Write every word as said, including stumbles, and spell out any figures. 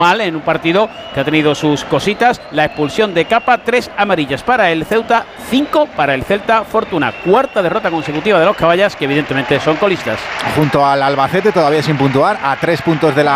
mal en un partido que ha tenido sus cositas. La expulsión de Capa, tres amarillas para el Ceuta, cinco para el Celta Fortuna. Cuarta derrota consecutiva de los caballas, que evidentemente son colistas. Junto al Albacete, todavía sin puntuar, a tres puntos de la